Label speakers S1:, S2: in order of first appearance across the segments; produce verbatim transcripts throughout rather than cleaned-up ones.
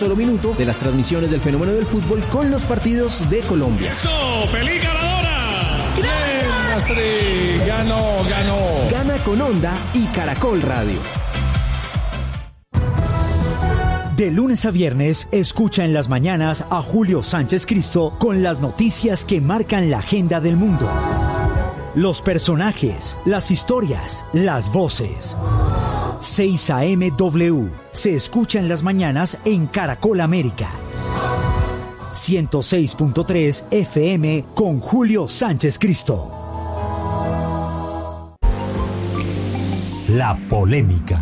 S1: solo minuto de las transmisiones del fenómeno del fútbol con los partidos de Colombia.
S2: ¡Eso! ¡Feliz ganadora! ¡Bien, Astrid! ¡Ganó, ganó!
S1: Gana con Onda y Caracol Radio.
S3: De lunes a viernes, escucha en las mañanas a Julio Sánchez Cristo con las noticias que marcan la agenda del mundo. Los personajes, las historias, las voces. seis a eme W se escucha en las mañanas en Caracol América. ciento seis punto tres F M con Julio Sánchez Cristo. La polémica.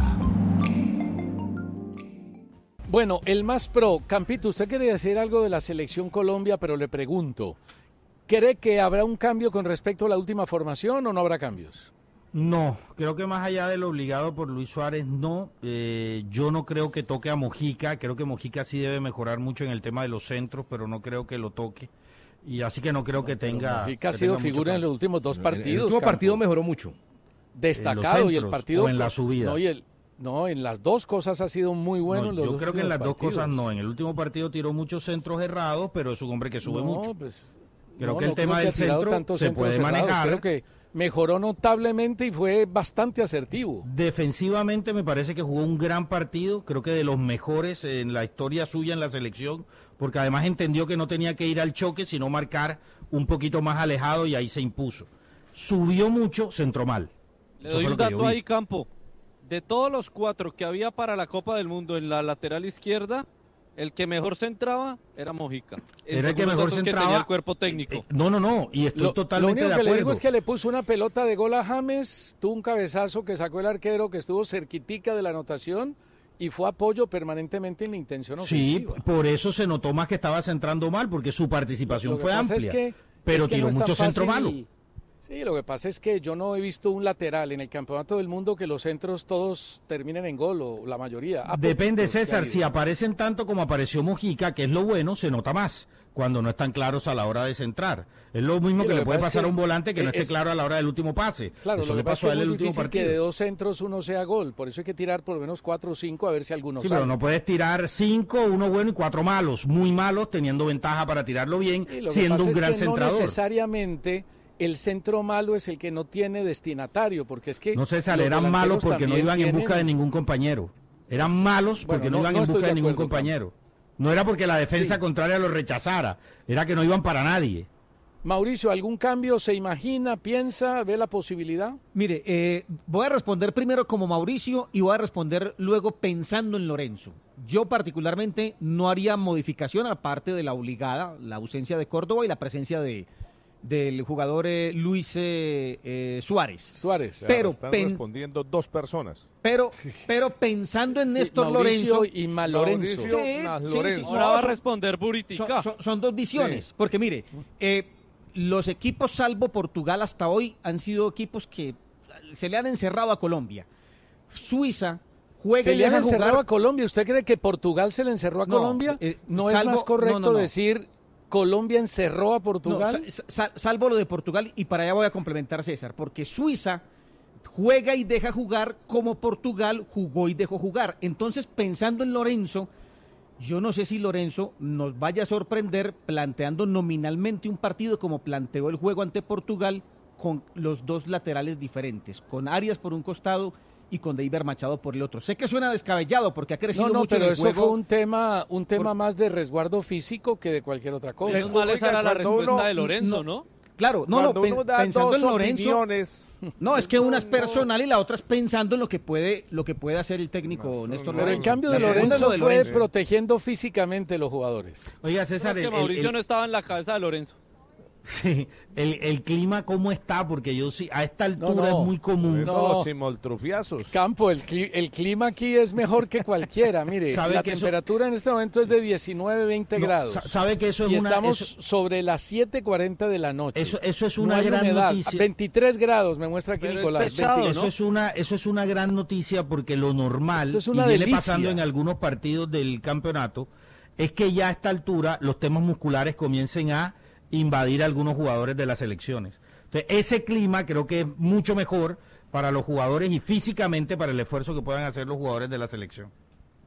S4: Bueno, el más pro, Campito, usted quería decir algo de la selección Colombia, pero le pregunto, ¿cree que habrá un cambio con respecto a la última formación o no habrá cambios?
S5: No, creo que más allá de lo obligado por Luis Suárez, no. Eh, yo no creo que toque a Mojica, creo que Mojica sí debe mejorar mucho en el tema de los centros, pero no creo que lo toque. Y así que no creo que tenga...
S4: Mojica ha sido figura en los últimos dos partidos.
S6: En el último
S4: Campo.
S6: partido mejoró mucho.
S4: Destacado,
S5: centros,
S4: y el partido...
S5: o en la subida.
S4: No, y el, no, en las dos cosas ha sido muy bueno.
S5: No,
S4: en los
S5: yo
S4: dos
S5: creo que en las
S4: partidos.
S5: dos cosas no. En el último partido tiró muchos centros errados, pero es un hombre que sube
S4: no,
S5: mucho.
S4: Pues,
S5: creo
S4: no,
S5: que el
S4: no
S5: tema
S4: creo
S5: del
S4: que ha tirado
S5: centro
S4: tantos
S5: se
S4: centros
S5: puede
S4: cerrados.
S5: manejar.
S4: Creo que mejoró notablemente y fue bastante asertivo.
S5: Defensivamente me parece que jugó un gran partido, creo que de los mejores en la historia suya en la selección, porque además entendió que no tenía que ir al choque, sino marcar un poquito más alejado y ahí se impuso. Subió mucho, centró mal.
S7: Le
S5: Eso
S7: doy
S5: fue
S7: un
S5: lo que yo
S7: dato
S5: vi.
S7: ahí, Campo. De todos los cuatro que había para la Copa del Mundo en la lateral izquierda, el que mejor centraba era Mojica. En
S5: Era el que
S7: según los
S5: mejor
S7: datos que
S5: centraba.
S7: tenía el cuerpo técnico.
S5: Eh, no, no, no, y estoy
S4: Lo,
S5: totalmente
S4: lo único
S5: de
S4: que
S5: acuerdo.
S4: le digo es que le puso una pelota de gol a James, tuvo un cabezazo que sacó el arquero que estuvo cerquitica de la anotación y fue apoyo permanentemente en la intención
S5: Sí,
S4: ofensiva.
S5: por eso se notó más que estaba centrando mal, porque su participación
S4: Lo que
S5: fue
S4: pasa
S5: amplia,
S4: es que-
S5: pero
S4: es que
S5: tiró
S4: no es tan
S5: mucho centro
S4: fácil.
S5: malo.
S4: Sí, lo que pasa es que yo no he visto un lateral en el campeonato del mundo que los centros todos terminen en gol, o la mayoría. Ah,
S5: Depende,
S4: poquitos que
S5: César,
S4: ha
S5: si
S4: habido.
S5: aparecen tanto como apareció Mojica, que es lo bueno, se nota más cuando no están claros a la hora de centrar. Es lo mismo
S4: Sí,
S5: que
S4: lo
S5: le
S4: que
S5: puede
S4: pasa es
S5: pasar
S4: que
S5: a un volante que no
S4: es-
S5: esté claro a la hora del último pase.
S4: Claro,
S5: Eso
S4: lo
S5: le
S4: que pasa
S5: pasó a
S4: es
S5: él
S4: que
S5: el
S4: es muy
S5: último
S4: difícil
S5: partido.
S4: que de dos centros uno sea gol, por eso hay que tirar por lo menos cuatro o cinco a ver si alguno
S5: Sí,
S4: sale.
S5: pero no puedes tirar cinco, uno bueno y cuatro malos, muy malos, teniendo ventaja para tirarlo bien,
S4: Y lo que
S5: siendo
S4: pasa
S5: un
S4: es
S5: gran
S4: que
S5: centrador.
S4: No necesariamente el centro malo es el que no tiene destinatario, porque es que
S5: No, César,
S4: los
S5: eran malos
S4: delanteros
S5: porque no
S4: también
S5: iban en busca de
S4: tienen-
S5: ningún compañero. Eran malos
S4: Bueno,
S5: porque no,
S4: no-
S5: iban
S4: no
S5: en
S4: estoy
S5: busca
S4: de
S5: de ningún
S4: acuerdo,
S5: compañero. No era porque la defensa
S4: Sí.
S5: contraria los rechazara, era que no iban para nadie.
S4: Mauricio, ¿algún cambio se imagina, piensa, ve la posibilidad?
S6: Mire, eh, voy a responder primero como Mauricio y voy a responder luego pensando en Lorenzo. Yo particularmente no haría modificación aparte de la obligada, la ausencia de Córdoba y la presencia de del jugador eh, Luis eh, eh, Suárez.
S4: Suárez.
S6: Pero,
S8: están
S6: pen-
S8: respondiendo dos personas.
S6: pero, pero pensando en
S4: Sí,
S6: Néstor
S4: Mauricio
S6: Lorenzo
S4: y mal Lorenzo.
S8: Mauricio
S6: Sí,
S8: más
S6: sí,
S8: Lorenzo.
S6: sí,
S7: Ahora
S6: no,
S7: va a
S6: son-
S7: responder Buritica.
S6: Son, son- son dos visiones, porque mire, eh, los equipos salvo Portugal hasta hoy han sido equipos que se le han encerrado a Colombia. Suiza juega
S4: Se
S6: y
S4: le han
S6: deja
S4: encerrado
S6: jugar.
S4: a Colombia. ¿Usted cree que Portugal se le encerró a
S6: No,
S4: Colombia?
S6: eh,
S4: ¿No
S6: salvo-
S4: es más correcto
S6: no, no, no.
S4: decir Colombia encerró a
S6: No,
S4: Portugal?
S6: sa- sa- salvo lo de Portugal, y para allá voy a complementar, César, porque Suiza juega y deja jugar como Portugal jugó y dejó jugar. Entonces, pensando en Lorenzo, yo no sé si Lorenzo nos vaya a sorprender planteando nominalmente un partido como planteó el juego ante Portugal, con los dos laterales diferentes, con Arias por un costado y con Deiber Machado por el otro. Sé que suena descabellado porque ha crecido
S4: No, no,
S6: mucho en
S4: pero
S6: el
S4: eso
S6: juego.
S4: fue un tema, un tema
S6: Por-
S4: más de resguardo físico que de cualquier otra cosa.
S7: Menos mal esa era la
S8: Cuando
S7: respuesta
S8: uno-
S7: de Lorenzo, ¿no?
S6: Claro, no, no,
S8: Cuando
S6: pen-
S8: uno da
S6: pensando
S8: dos
S6: en Lorenzo.
S8: opiniones,
S6: No, es que
S8: eso
S6: una es
S8: no-
S6: personal y la otra es pensando en lo que puede, lo que puede hacer el técnico
S8: No, eso
S6: Néstor
S8: no-
S4: Pero en
S6: Lorenzo.
S4: cambio de
S6: La segunda es
S4: Lorenzo
S6: lo de
S4: fue
S6: Lorenzo.
S4: protegiendo físicamente los jugadores.
S5: Oiga, César,
S7: Creo que
S5: el- el-
S7: Mauricio
S5: el-
S7: no estaba en la cabeza de Lorenzo.
S5: el, el clima cómo está, porque yo sí, a esta altura
S4: no.
S5: es muy común.
S8: eso,
S4: No.
S8: los chimoltrufiazos.
S4: Campo, el, cli- el clima aquí es mejor que cualquiera. Mire,
S5: ¿Sabe
S4: la
S5: que eso-
S4: temperatura en este momento es de diecinueve, veinte
S5: No,
S4: grados.
S5: sa- sabe que eso es
S4: y
S5: una
S4: estamos
S5: eso,
S4: sobre las siete cuarenta de la noche.
S5: eso, eso es
S4: No
S5: una
S4: hay
S5: gran
S4: humedad.
S5: noticia.
S4: veintitrés grados me muestra aquí
S7: Pero es
S4: Nicolás.
S7: techado,
S4: veinte
S5: Eso
S7: ¿no?
S5: es una eso es una gran noticia porque lo normal
S4: Eso es
S5: y
S4: una
S5: viene
S4: delicia.
S5: pasando en algunos partidos del campeonato es que ya a esta altura los temas musculares comiencen a invadir a algunos jugadores de las selecciones. Entonces, ese clima creo que es mucho mejor para los jugadores y físicamente para el esfuerzo que puedan hacer los jugadores de la selección.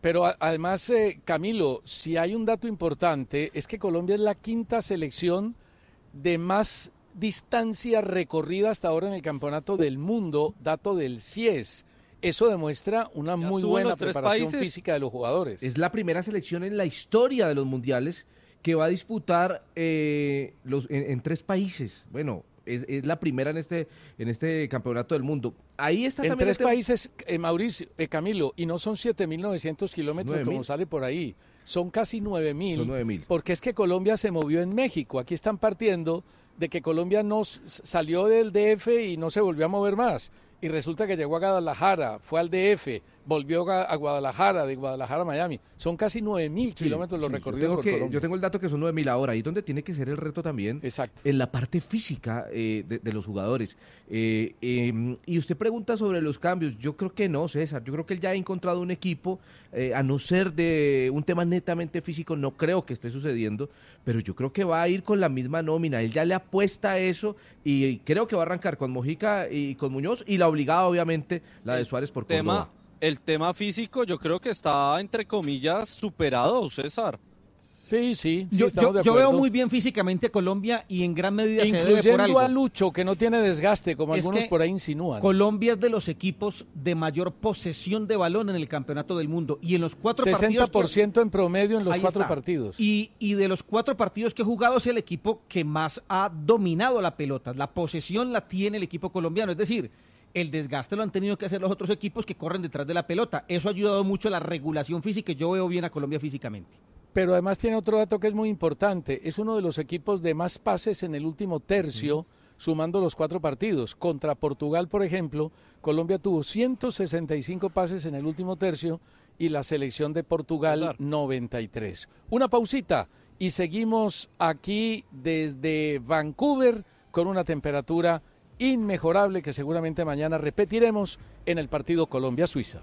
S4: pero a, además, eh, Camilo, si hay un dato importante, es que Colombia es la quinta selección de más distancia recorrida hasta ahora en el Campeonato del Mundo, dato del C I E S. Eso demuestra una
S7: Ya
S4: muy
S7: estuvo en
S4: buena
S7: los tres
S4: preparación
S7: países.
S4: física de los jugadores.
S9: Es la primera selección en la historia de los mundiales que va a disputar eh, los, en, en tres países. Bueno, es, es la primera en este en este campeonato del mundo. Ahí está
S4: En
S9: también
S4: tres
S9: el tema-
S4: países, eh, Mauricio, eh, Camilo, y no son siete mil novecientos kilómetros
S9: nueve mil.
S4: como sale por ahí, son casi nueve mil.
S9: Son nueve mil.
S4: Porque es que Colombia se movió en México. Aquí están partiendo de que Colombia no s- salió del D F y no se volvió a mover más. Y resulta que llegó a Guadalajara, fue al D F, volvió a a Guadalajara, de Guadalajara a Miami. Son casi nueve mil
S9: Sí,
S4: kilómetros los
S9: sí, yo
S4: recorridos
S9: tengo
S4: por
S9: que-
S4: Colombia.
S9: Yo tengo el dato que son nueve mil ahora, ahí donde tiene que ser el reto también.
S4: Exacto.
S9: En la parte física eh, de, de los jugadores. Eh, eh, y usted pregunta sobre los cambios. Yo creo que no, César. Yo creo que él ya ha encontrado un equipo, eh, a no ser de un tema netamente físico, no creo que esté sucediendo, pero yo creo que va a ir con la misma nómina. Él ya le apuesta a eso y creo que va a arrancar con Mojica y con Muñoz y la obligada, obviamente, la de Suárez por
S7: tema,
S9: Córdoba.
S7: el tema físico yo creo que está, entre comillas, superado, César.
S4: Sí, sí, sí,
S6: Yo,
S4: estamos
S6: yo-
S4: de
S6: yo
S4: acuerdo.
S6: veo muy bien físicamente a Colombia y en gran medida se debe por
S4: Incluyendo
S6: algo.
S4: a Lucho, que no tiene desgaste, como
S6: Es
S4: algunos
S6: que
S4: por ahí insinúan.
S6: Colombia es de los equipos de mayor posesión de balón en el campeonato del mundo y en los cuatro
S4: sesenta
S6: partidos
S4: por
S6: que-
S4: ciento en promedio en los
S6: Ahí
S4: cuatro
S6: está.
S4: partidos.
S6: Y, y de los cuatro partidos que he jugado es el equipo que más ha dominado la pelota. La posesión la tiene el equipo colombiano. Es decir, el desgaste lo han tenido que hacer los otros equipos que corren detrás de la pelota. Eso ha ayudado mucho a la regulación física y yo veo bien a Colombia físicamente.
S4: Pero además tiene otro dato que es muy importante. Es uno de los equipos de más pases en el último tercio, sumando los cuatro partidos. Contra Portugal, por ejemplo, Colombia tuvo ciento sesenta y cinco pases en el último tercio y la selección de Portugal
S7: César.
S4: noventa y tres. Una pausita y seguimos aquí desde Vancouver con una temperatura inmejorable que seguramente mañana repetiremos en el partido Colombia-Suiza.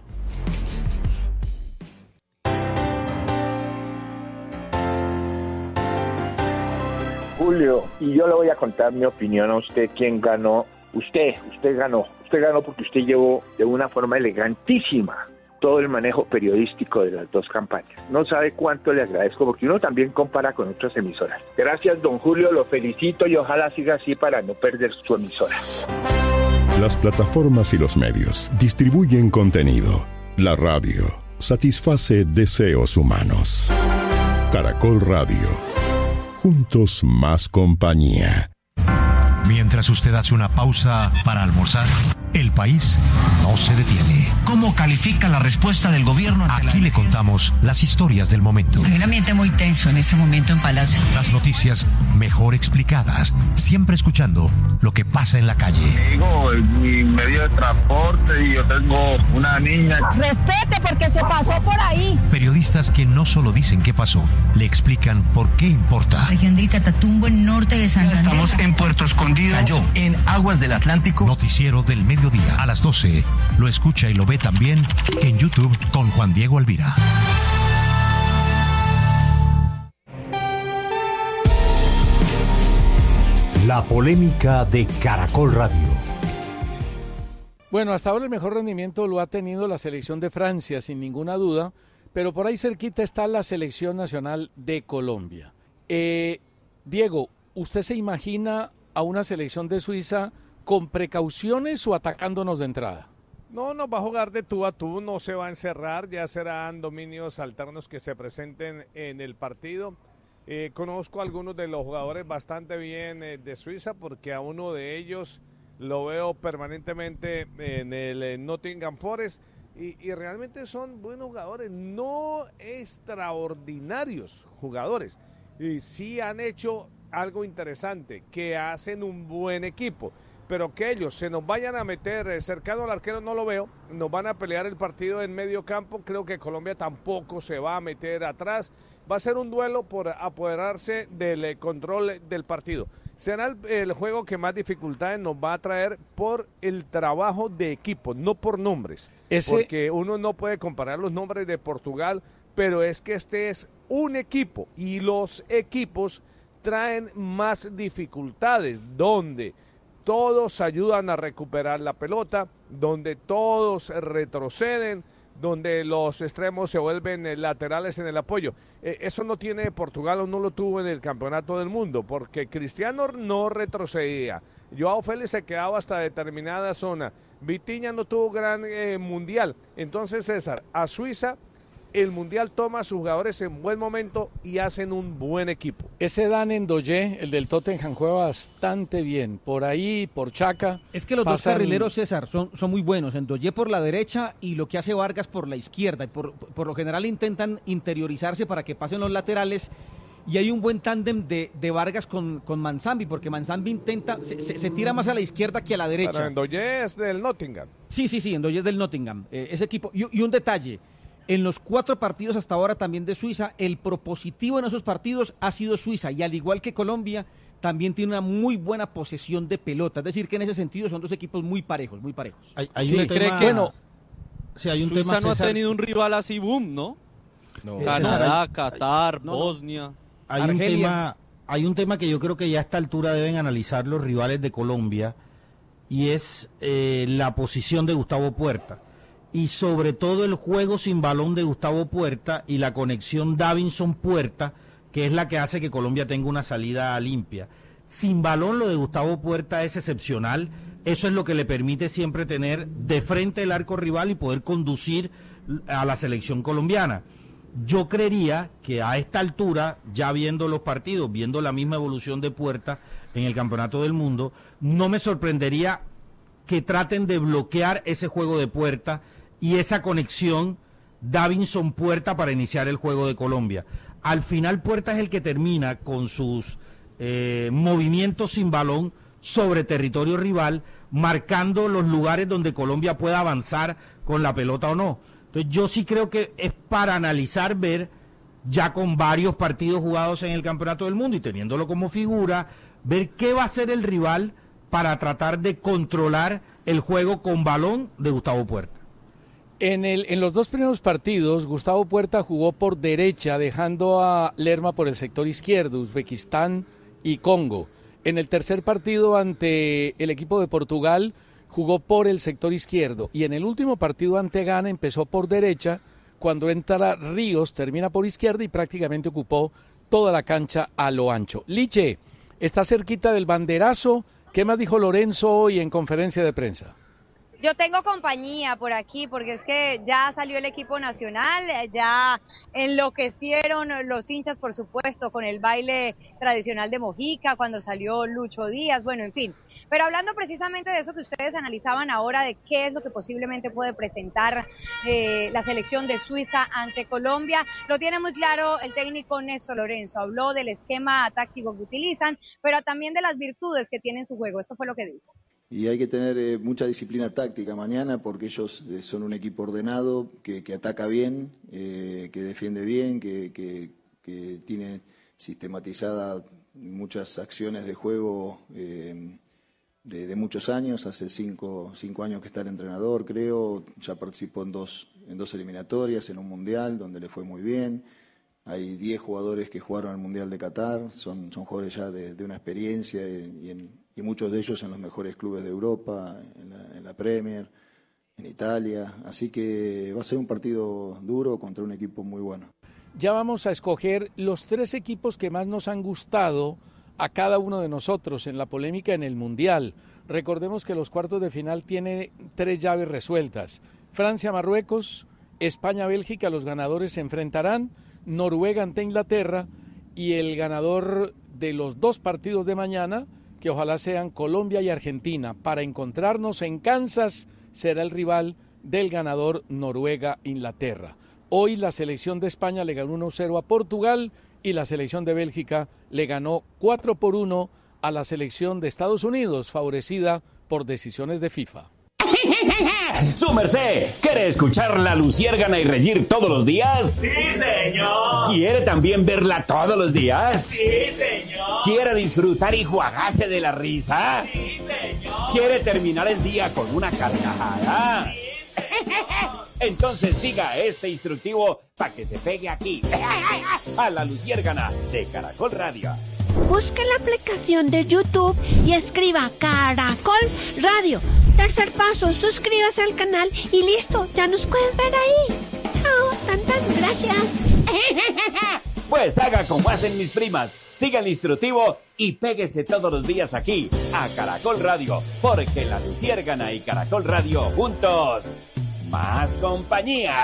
S10: Julio, y yo le voy a contar mi opinión a usted, quién ganó. Usted, usted ganó. Usted ganó porque usted llevó de una forma elegantísima todo el manejo periodístico de las dos campañas. No sabe cuánto le agradezco porque uno también compara con otras emisoras. Gracias, don Julio, lo felicito y ojalá siga así para no perder su emisora.
S11: Las plataformas y los medios distribuyen contenido. La radio satisface deseos humanos. Caracol Radio. Juntos más compañía.
S12: Mientras usted hace una pausa para almorzar, el país no se detiene.
S13: ¿Cómo califica la respuesta del gobierno?
S12: Aquí le contamos las historias del momento.
S14: Hay un ambiente muy tenso en este momento en Palacio.
S12: Las noticias mejor explicadas, siempre escuchando lo que pasa en la calle.
S15: Digo, mi medio de transporte y yo tengo una niña.
S16: Respete porque se pasó por ahí.
S12: Periodistas que no solo dicen qué pasó, le explican por qué importa.
S14: Región del Catatumbo, en norte de Santander.
S13: Estamos en Puerto Escondido, cayó en aguas del Atlántico.
S12: Noticiero del mediodía a las doce. Lo escucha y lo ve también en YouTube con Juan Diego Alvira.
S3: La polémica de Caracol Radio.
S4: Bueno, hasta ahora el mejor rendimiento lo ha tenido la selección de Francia, sin ninguna duda, pero por ahí cerquita está la selección nacional de Colombia. Eh, Diego, ¿usted se imagina a una selección de Suiza con precauciones o atacándonos de entrada?
S8: No, no va a jugar de tú a tú, no se va a encerrar, ya serán dominios alternos que se presenten en el partido. Eh, conozco a algunos de los jugadores bastante bien eh, de Suiza porque a uno de ellos lo veo permanentemente en el eh, Nottingham Forest y, y realmente son buenos jugadores, no extraordinarios jugadores. Y sí han hecho algo interesante, que hacen un buen equipo, pero que ellos se nos vayan a meter eh, cercano al arquero no lo veo, nos van a pelear el partido en medio campo, creo que Colombia tampoco se va a meter atrás, va a ser un duelo por apoderarse del eh, control del partido. Será el, el juego que más dificultades nos va a traer por el trabajo de equipo, no por nombres,
S4: Ese...
S8: porque uno no puede comparar los nombres de Portugal, pero es que este es un equipo y los equipos traen más dificultades, donde todos ayudan a recuperar la pelota, donde todos retroceden, donde los extremos se vuelven eh, laterales en el apoyo. Eh, eso no tiene Portugal o no lo tuvo en el Campeonato del Mundo, porque Cristiano no retrocedía. Joao Félix se quedaba hasta determinada zona. Vitinha no tuvo gran eh, mundial. Entonces, César, a Suiza el mundial toma a sus jugadores en buen momento y hacen un buen equipo.
S4: Ese Dan Ndoye, el del Tottenham, juega bastante bien. Por ahí, por Chaca.
S6: Es que los
S4: pasan...
S6: dos carrileros, César, son, son muy buenos. Ndoye por la derecha y lo que hace Vargas por la izquierda. Y por, por lo general intentan interiorizarse para que pasen los laterales. Y hay un buen tándem de, de Vargas con, con Manzambi, porque Manzambi intenta, se, se, se tira más a la izquierda que a la derecha.
S8: Pero Ndoye es del Nottingham.
S6: Sí, sí, sí, Ndoye es del Nottingham. Eh, ese equipo. Y, y un detalle. En los cuatro partidos hasta ahora también de Suiza, el propositivo en esos partidos ha sido Suiza, y al igual que Colombia, también tiene una muy buena posesión de pelota. Es decir, que en ese sentido son dos equipos muy parejos, muy parejos.
S5: Hay, hay
S7: sí,
S5: un
S7: cree
S5: tema...
S7: que no.
S5: Sí, hay un
S7: Suiza
S5: tema,
S7: no
S5: César...
S7: ha tenido un rival así boom, ¿no?
S5: no.
S7: Canadá,
S5: César,
S7: Qatar,
S6: no, no.
S7: Bosnia.
S5: Hay
S6: Argelia.
S5: un tema, hay un tema que yo creo que ya a esta altura deben analizar los rivales de Colombia, y es eh, la posición de Gustavo Puerta. Y sobre todo el juego sin balón de Gustavo Puerta y la conexión Davinson-Puerta, que es la que hace que Colombia tenga una salida limpia. Sin balón lo de Gustavo Puerta es excepcional, eso es lo que le permite siempre tener de frente el arco rival y poder conducir a la selección colombiana. Yo creería que a esta altura, ya viendo los partidos, viendo la misma evolución de Puerta en el Campeonato del Mundo, no me sorprendería que traten de bloquear ese juego de Puerta y esa conexión Davinson-Puerta para iniciar el juego de Colombia. Al final Puerta es el que termina con sus eh, movimientos sin balón sobre territorio rival, marcando los lugares donde Colombia pueda avanzar con la pelota o no. Entonces yo sí creo que es para analizar, ver, ya con varios partidos jugados en el Campeonato del Mundo y teniéndolo como figura, ver qué va a hacer el rival para tratar de controlar el juego con balón de Gustavo Puerta.
S4: En, el, en los dos primeros partidos, Gustavo Puerta jugó por derecha, dejando a Lerma por el sector izquierdo, Uzbekistán y Congo. En el tercer partido ante el equipo de Portugal, jugó por el sector izquierdo. Y en el último partido ante Ghana empezó por derecha, cuando entra Ríos, termina por izquierda y prácticamente ocupó toda la cancha a lo ancho. Liche, está cerquita del banderazo. ¿Qué más dijo Lorenzo hoy en conferencia de prensa?
S16: Yo tengo compañía por aquí porque es que ya salió el equipo nacional, ya enloquecieron los hinchas, por supuesto, con el baile tradicional de Mojica, cuando salió Lucho Díaz, bueno, en fin. Pero hablando precisamente de eso que ustedes analizaban ahora, de qué es lo que posiblemente puede presentar eh, la selección de Suiza ante Colombia, lo tiene muy claro el técnico Néstor Lorenzo. Habló del esquema táctico que utilizan, pero también de las virtudes que tiene en su juego. Esto fue lo que dijo.
S17: Y hay que tener eh, mucha disciplina táctica mañana, porque ellos eh, son un equipo ordenado, que, que ataca bien, eh, que defiende bien, que, que, que tiene sistematizada muchas acciones de juego eh, de, de muchos años. Hace cinco, cinco años que está el entrenador, creo. Ya participó en dos, en dos eliminatorias, en un mundial donde le fue muy bien. Hay diez jugadores que jugaron al Mundial de Qatar, son, son jugadores ya de, de una experiencia y, y, en, y muchos de ellos en los mejores clubes de Europa, en la, en la Premier, en Italia. Así que va a ser un partido duro contra un equipo muy bueno.
S4: Ya vamos a escoger los tres equipos que más nos han gustado a cada uno de nosotros en la polémica en el Mundial. Recordemos que los cuartos de final tiene tres llaves resueltas. Francia-Marruecos, España-Bélgica, los ganadores se enfrentarán. Noruega ante Inglaterra, y el ganador de los dos partidos de mañana, que ojalá sean Colombia y Argentina, para encontrarnos en Kansas, será el rival del ganador Noruega-Inglaterra. Hoy la selección de España le ganó uno cero a Portugal y la selección de Bélgica le ganó cuatro por uno a la selección de Estados Unidos, favorecida por decisiones de FIFA.
S18: ¡Su merced! ¿Quiere escuchar la Luciérgana y reír todos los días?
S19: ¡Sí, señor!
S18: ¿Quiere también verla todos los días?
S19: ¡Sí, señor!
S18: ¿Quiere disfrutar y juagarse de la risa?
S19: ¡Sí, señor!
S18: ¿Quiere terminar el día con una carcajada?
S19: ¡Sí, señor!
S18: Entonces siga este instructivo para que se pegue aquí, a la Luciérgana de Caracol Radio.
S20: Busque la aplicación de YouTube y escriba Caracol Radio. Tercer paso, suscríbase al canal y listo, ya nos puedes ver ahí. Chao, tantas gracias.
S18: Pues haga como hacen mis primas, siga el instructivo y péguese todos los días aquí, a Caracol Radio, porque La Luciérgana y Caracol Radio juntos, más compañía.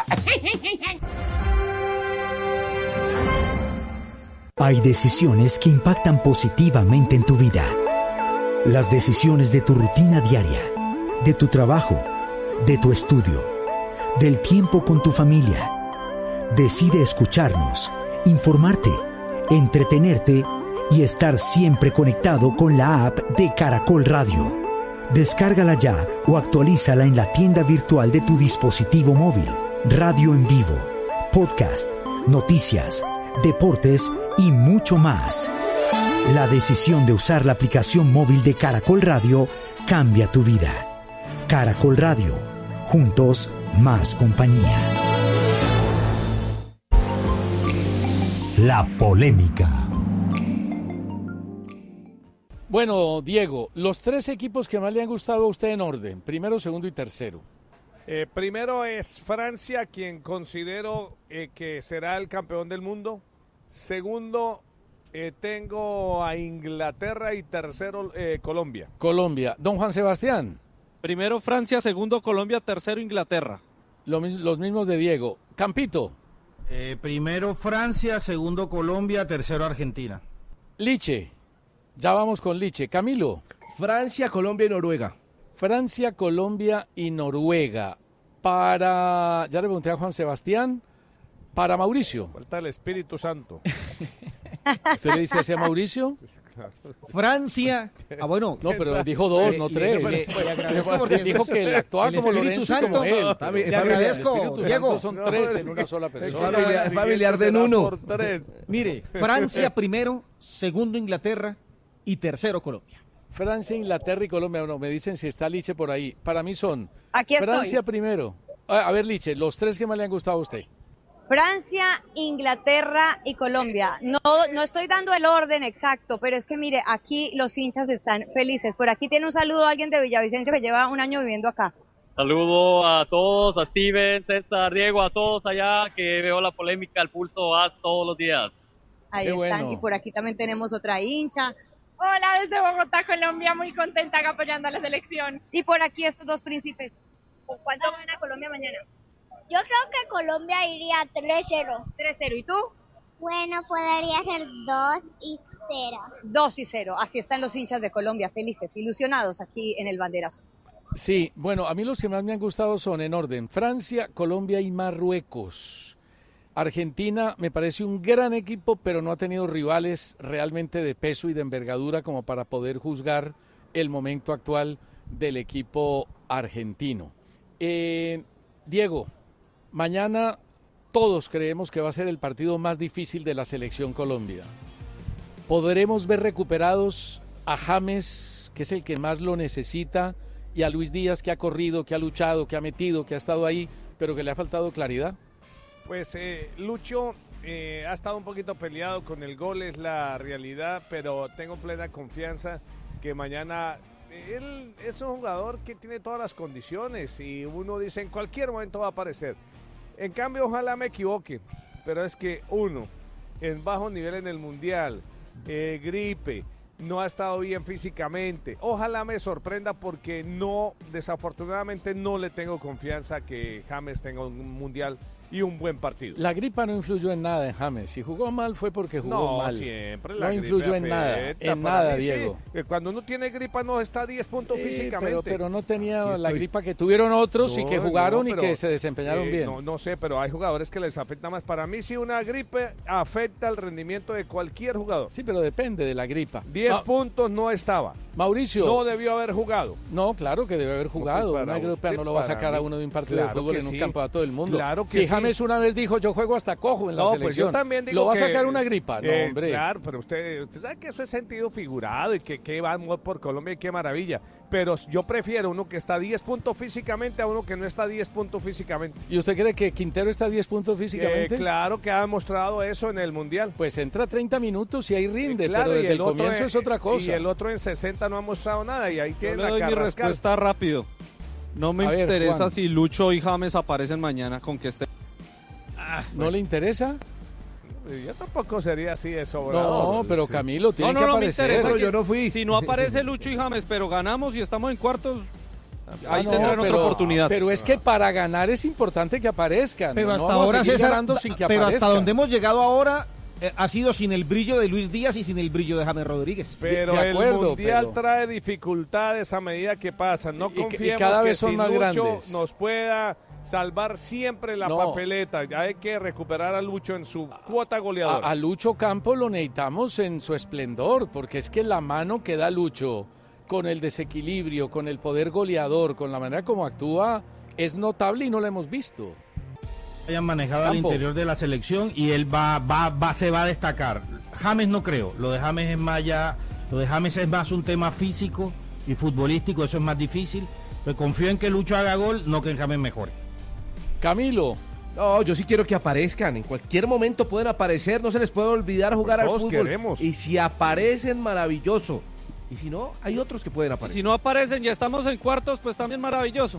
S3: Hay decisiones que impactan positivamente en tu vida. Las decisiones de tu rutina diaria, de tu trabajo, de tu estudio, del tiempo con tu familia. Decide escucharnos, informarte, entretenerte y estar siempre conectado con la app de Caracol Radio. Descárgala ya o actualízala en la tienda virtual de tu dispositivo móvil. Radio en vivo, podcast, noticias, deportes y mucho más. La decisión de usar la aplicación móvil de Caracol Radio cambia tu vida. Caracol Radio, juntos más compañía.
S1: La polémica.
S4: Bueno, Diego, los tres equipos que más le han gustado a usted en orden, primero, segundo y tercero.
S8: Eh, primero es Francia, quien considero eh, que será el campeón del mundo. Segundo, eh, tengo a Inglaterra y tercero, eh, Colombia.
S4: Colombia. Don Juan Sebastián.
S7: Primero Francia, segundo Colombia, tercero Inglaterra.
S4: Lo, los mismos de Diego. Campito.
S5: Eh, primero Francia, segundo Colombia, tercero Argentina.
S4: Liche. Ya vamos con Liche. Camilo.
S9: Francia, Colombia y Noruega.
S4: Francia, Colombia y Noruega. Para, ya le pregunté a Juan Sebastián, para Mauricio.
S8: Falta el Espíritu Santo.
S4: ¿Usted le dice así a Mauricio?
S6: Francia. Ah, bueno.
S4: No, pero dijo dos,
S6: le,
S4: no
S6: le,
S4: tres.
S6: Le, le, le agradezco porque
S4: dijo que él actuaba como Lorenzo y como él.
S6: Le agradezco, Diego.
S4: Son tres en una sola persona.
S9: Familiar, familiar de uno.
S6: Mire, Francia primero, segundo Inglaterra y tercero Colombia.
S4: Francia, Inglaterra y Colombia. Bueno, me dicen si está Liche por ahí. Para mí son
S16: Aquí
S4: Francia
S16: estoy.
S4: primero. A, a ver, Liche, los tres que más le han gustado a usted.
S16: Francia, Inglaterra y Colombia. No, no estoy dando el orden exacto, pero es que mire, aquí los hinchas están felices. Por aquí tiene un saludo a alguien de Villavicencio que lleva un año viviendo acá.
S21: Saludo a todos, a Steven, César, Diego, a todos allá que veo la polémica al pulso A todos los días.
S16: Ahí
S21: Qué
S16: están,
S21: bueno.
S16: y por aquí también tenemos otra hincha.
S22: Hola, desde Bogotá, Colombia, muy contenta apoyando a la selección.
S16: Y por aquí estos dos príncipes. ¿Cuánto gana Colombia mañana?
S23: Yo creo que Colombia iría tres cero.
S16: tres cero, ¿y tú?
S23: Bueno, podría ser dos y cero.
S16: dos y cero, así están los hinchas de Colombia, felices, ilusionados aquí en el banderazo.
S4: Sí, bueno, a mí los que más me han gustado son en orden Francia, Colombia y Marruecos. Argentina me parece un gran equipo, pero no ha tenido rivales realmente de peso y de envergadura como para poder juzgar el momento actual del equipo argentino. Eh, Diego, mañana todos creemos que va a ser el partido más difícil de la selección Colombia. ¿Podremos ver recuperados a James, que es el que más lo necesita, y a Luis Díaz, que ha corrido, que ha luchado, que ha metido, que ha estado ahí, pero que le ha faltado claridad?
S8: Pues eh, Lucho eh, ha estado un poquito peleado con el gol, es la realidad, pero tengo plena confianza que mañana eh, él es un jugador que tiene todas las condiciones y uno dice en cualquier momento va a aparecer. En cambio, ojalá me equivoque, pero es que uno, en bajo nivel en el Mundial, eh, gripe, no ha estado bien físicamente. Ojalá me sorprenda porque no, desafortunadamente no le tengo confianza que James tenga un Mundial y un buen partido.
S4: La gripa no influyó en nada en James. Si jugó mal fue porque jugó
S8: no,
S4: mal.
S8: Siempre
S4: no
S8: la
S4: influyó en
S8: gripe
S4: nada,
S8: afecta.
S4: en
S8: Para
S4: nada,
S8: mí,
S4: Diego.
S8: Sí. Cuando uno tiene gripa no está a diez puntos
S4: Sí,
S8: físicamente.
S4: pero, pero no tenía
S8: Aquí
S4: la
S8: estoy.
S4: gripa que tuvieron otros
S8: No,
S4: y que jugaron
S8: no,
S4: y
S8: pero,
S4: que se desempeñaron
S8: eh,
S4: bien.
S8: No, no sé, pero hay jugadores que les afecta más. Para mí sí una gripe afecta el rendimiento de cualquier jugador.
S4: Sí, pero depende de la gripa.
S8: diez
S4: Ma-
S8: puntos no estaba.
S4: Mauricio.
S8: No debió haber jugado.
S4: No, claro que debe haber jugado.
S8: para
S4: Una gripa
S8: usted,
S4: no lo va a
S8: para
S4: sacar a
S8: mí.
S4: uno de un partido
S8: Claro
S4: de fútbol
S8: que
S4: en un
S8: sí.
S4: campeonato del mundo.
S8: Claro que
S4: si
S8: sí.
S4: James una vez dijo, yo juego hasta cojo en la
S8: No,
S4: selección.
S8: pues yo también digo
S4: ¿Lo va
S8: que,
S4: a sacar una gripa? No,
S8: eh,
S4: hombre.
S8: Claro, pero usted, usted sabe que eso es sentido figurado y que, que va por Colombia y qué maravilla. Pero yo prefiero uno que está a diez puntos físicamente a uno que no está a diez puntos físicamente.
S4: ¿Y usted cree que Quintero está a diez puntos físicamente?
S8: Eh, claro que ha demostrado eso en el Mundial.
S4: Pues entra treinta minutos y ahí rinde,
S8: Eh, claro,
S4: pero
S8: y
S4: desde el,
S8: otro
S4: comienzo
S8: en-
S4: es otra cosa.
S8: Y el otro en sesenta no ha mostrado nada y ahí
S7: Yo
S8: tiene
S7: le doy mi respuesta rápido. No me
S4: ver,
S7: interesa
S4: Juan.
S7: si Lucho y James aparecen mañana con que esté.
S8: Ah,
S4: ¿No le interesa?
S8: Yo tampoco sería así de sobrador.
S4: No, pero Camilo tiene
S7: No, no,
S4: que
S7: no me
S4: aparecer.
S7: interesa.
S9: Pero
S7: que-
S9: yo no fui.
S7: Si no aparece Lucho y James, pero ganamos y estamos en cuartos,
S4: Ah,
S7: ahí
S4: no,
S7: tendrán otra
S4: pero-
S7: oportunidad.
S4: Pero es que para ganar es importante que aparezcan.
S6: Pero
S4: no
S6: hasta
S4: vamos a
S6: ahora,
S4: seguir
S6: César,
S4: ganando sin que
S6: pero hasta
S4: aparezcan.
S6: donde hemos llegado ahora eh, ha sido sin el brillo de Luis Díaz y sin el brillo de James Rodríguez.
S8: Pero
S4: De acuerdo,
S8: el Mundial
S4: pero-
S8: trae dificultades a medida que pasan. No
S4: Y- y
S8: confiemos
S4: cada
S8: que
S4: vez son
S8: si
S4: más
S8: Lucho
S4: grandes.
S8: nos pueda salvar siempre la
S4: No.
S8: papeleta. Ya hay que recuperar a Lucho en su cuota goleadora.
S4: A, a Lucho Campos lo necesitamos en su esplendor, porque es que la mano que da Lucho con el desequilibrio, con el poder goleador, con la manera como actúa, es notable y no lo hemos visto.
S5: Hayan manejado al
S4: Campo.
S5: interior de la selección y él va, va, va, se va a destacar. James no creo, lo de James es más ya, lo de James es más un tema físico y futbolístico, eso es más difícil. Pero confío en que Lucho haga gol, no que en James mejore.
S4: Camilo,
S9: No, yo sí quiero que aparezcan. En cualquier momento pueden aparecer. No se les puede olvidar jugar al
S8: todos
S9: fútbol.
S8: queremos.
S9: Y si aparecen, maravilloso. Y si no, hay otros que pueden
S7: Y
S9: aparecer.
S7: si no aparecen y estamos en cuartos, pues también maravilloso.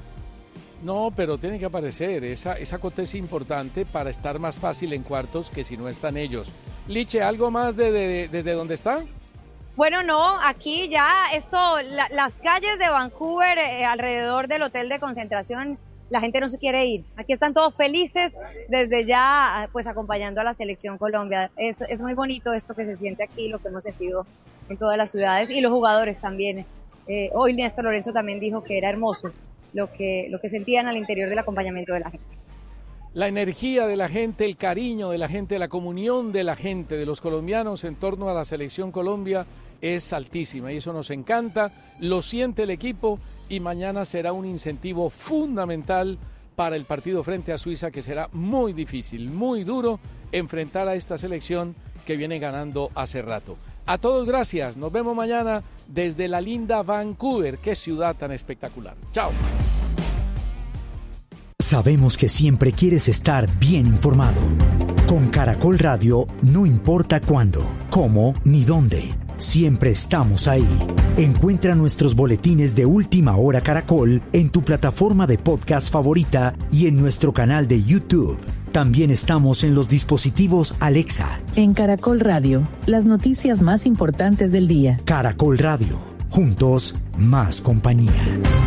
S4: no, pero tiene que aparecer. Esa, esa cota es importante para estar más fácil en cuartos que si no están ellos. Liche, ¿algo más de, de- desde donde está?
S16: Bueno, no, aquí ya esto, la- las calles de Vancouver, eh, alrededor del hotel de concentración, la gente no se quiere ir. Aquí están todos felices desde ya, pues acompañando a la selección Colombia. Es, es muy bonito esto que se siente aquí, lo que hemos sentido en todas las ciudades y los jugadores también. Eh, hoy Néstor Lorenzo también dijo que era hermoso lo que, lo que sentían al interior del acompañamiento de la gente.
S4: La energía de la gente, el cariño de la gente, la comunión de la gente, de los colombianos en torno a la selección Colombia es altísima y eso nos encanta, lo siente el equipo y mañana será un incentivo fundamental para el partido frente a Suiza, que será muy difícil, muy duro enfrentar a esta selección que viene ganando hace rato. A todos gracias, nos vemos mañana desde la linda Vancouver, qué ciudad tan espectacular. Chao.
S3: Sabemos que siempre quieres estar bien informado. Con Caracol Radio, no importa cuándo, cómo ni dónde, siempre estamos ahí. Encuentra nuestros boletines de Última Hora Caracol en tu plataforma de podcast favorita y en nuestro canal de YouTube. También estamos en los dispositivos Alexa.
S2: En Caracol Radio, las noticias más importantes del día.
S3: Caracol Radio, juntos, más compañía.